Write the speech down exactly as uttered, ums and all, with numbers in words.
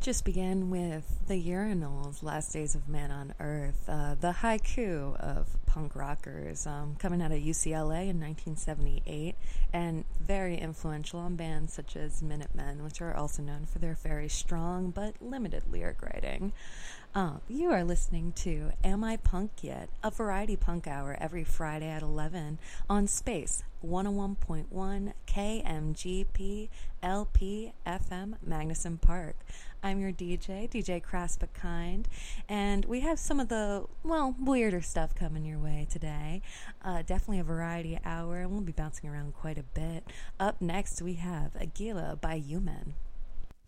just began with the Urinals, Last Days of Man on Earth, uh, the haiku of punk rockers, um, coming out of U C L A in nineteen seventy-eight, and very influential on bands such as Minutemen, which are also known for their very strong but limited lyric writing. Uh, you are listening to Am I Punk Yet? A variety punk hour every Friday at eleven on Space one oh one point one K M G P L P F M Magnuson Park. I'm your D J, D J Crass But Kind, and we have some of the, well, weirder stuff coming your way today. Uh, definitely a variety hour, and we'll be bouncing around quite a bit. Up next, we have Aguila by Human.